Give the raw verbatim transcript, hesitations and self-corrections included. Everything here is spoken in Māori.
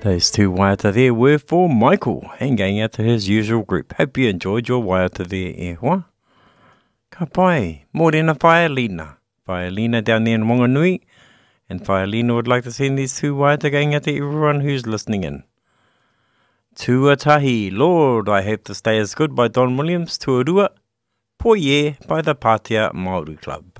Those two waiata there were for Michael, and going out to his usual group. Hope you enjoyed your waiata there, e hoa. Ka pai, morena Whaelina. Whaelina down there in Wanganui. And Whaelina would like to send these two waiata going out to everyone who's listening in. Tuatahi, Lord, I Hope This Day Is Good by Don Williams. Tuarua, Poye by the Pātea Māori Club.